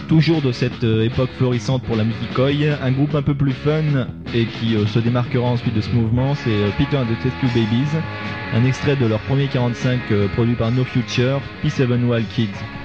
Toujours de cette époque florissante pour la musique oi, un groupe un peu plus fun et qui se démarquera ensuite de ce mouvement, c'est Peter and the Test Tube Babies, un extrait de leur premier 45 produit par No Future, P7 Wild Kids.